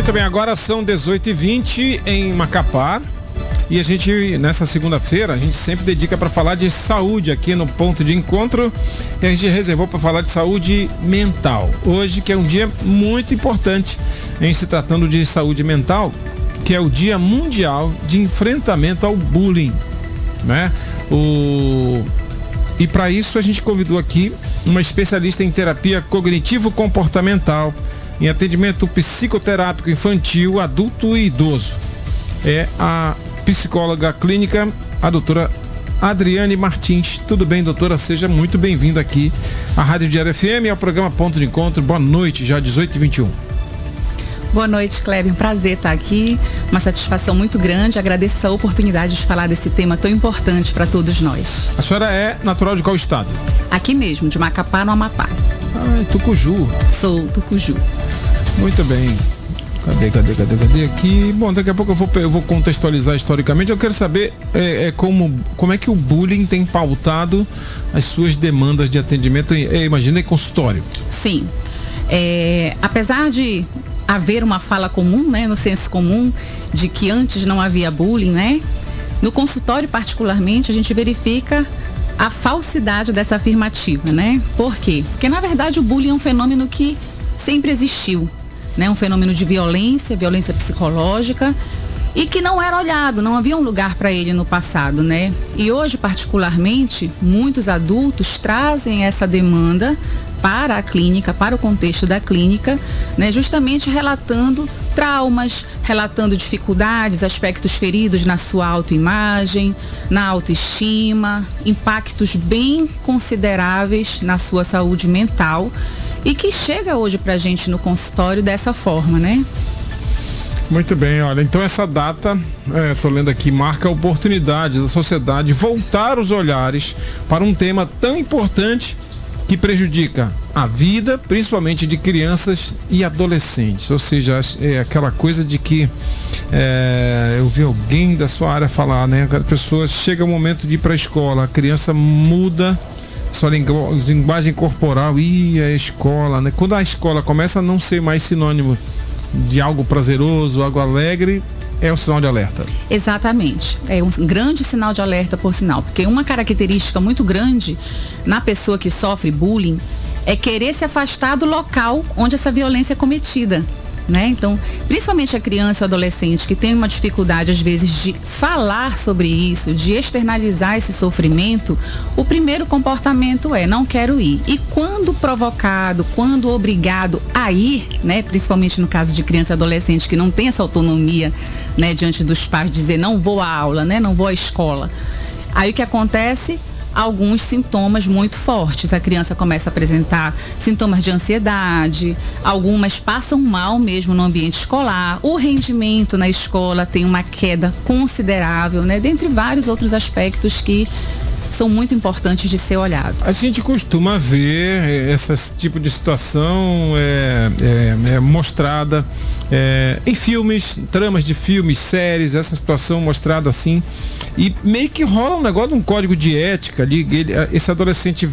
Muito bem, agora são 18h20 em Macapá. E a gente, nessa segunda-feira, a gente sempre dedica para falar de saúde aqui no Ponto de Encontro. E a gente reservou para falar de saúde mental. Hoje, que é um dia muito importante em se tratando de saúde mental, que é o Dia Mundial de Enfrentamento ao Bullying, né? E para isso a gente convidou aqui uma especialista em terapia cognitivo-comportamental, em atendimento psicoterápico infantil, adulto e idoso. É a psicóloga clínica, a doutora Adriane Martins. Tudo bem, doutora? Seja muito bem-vinda aqui à Rádio Diário FM e ao programa Ponto de Encontro. Boa noite, já 18h21. Boa noite, Cléber. Um prazer estar aqui. Uma satisfação muito grande. Agradeço essa oportunidade de falar desse tema tão importante para todos nós. A senhora é natural de qual estado? Aqui mesmo, de Macapá, no Amapá. Ah, Tucuju. Sou Tucuju. Muito bem. Cadê aqui? Bom, daqui a pouco eu vou contextualizar historicamente. Eu quero saber como é que o bullying tem pautado as suas demandas de atendimento, imagina, em consultório. Sim. Apesar de haver uma fala comum, né, no senso comum, de que antes não havia bullying, né? No consultório, particularmente, a gente verifica a falsidade dessa afirmativa, né? Por quê? Porque, na verdade, o bullying é um fenômeno que sempre existiu, né? Um fenômeno de violência psicológica, e que não era olhado, não havia um lugar para ele no passado, né? E hoje, particularmente, muitos adultos trazem essa demanda para a clínica, para o contexto da clínica, né? Justamente relatando traumas, relatando dificuldades, aspectos feridos na sua autoimagem, na autoestima, impactos bem consideráveis na sua saúde mental, e que chega hoje pra gente no consultório dessa forma, né? Muito bem, olha, então essa data, tô lendo aqui, marca a oportunidade da sociedade voltar os olhares para um tema tão importante que prejudica a vida, principalmente de crianças e adolescentes. Ou seja, é aquela coisa de que eu vi alguém da sua área falar, né? A pessoa chega o momento de ir para a escola, a criança muda sua linguagem corporal e a escola, né? Quando a escola começa a não ser mais sinônimo de algo prazeroso, algo alegre, é um sinal de alerta. Exatamente. É um grande sinal de alerta, por sinal. Porque uma característica muito grande na pessoa que sofre bullying é querer se afastar do local onde essa violência é cometida, né? Então, principalmente a criança e o adolescente que tem uma dificuldade, às vezes, de falar sobre isso, de externalizar esse sofrimento, o primeiro comportamento é: não quero ir. E quando provocado, quando obrigado a ir, né? Principalmente no caso de criança e adolescente que não tem essa autonomia, né? Diante dos pais, dizer não vou à aula, né? Não vou à escola. Aí o que acontece? Alguns sintomas muito fortes. A criança começa a apresentar sintomas de ansiedade, algumas passam mal mesmo no ambiente escolar, o rendimento na escola tem uma queda considerável, né? Dentre vários outros aspectos que são muito importantes de ser olhado. A gente costuma ver esse tipo de situação mostrada em filmes, tramas de filmes, séries, essa situação mostrada assim, e meio que rola um negócio de um código de ética ali. Esse adolescente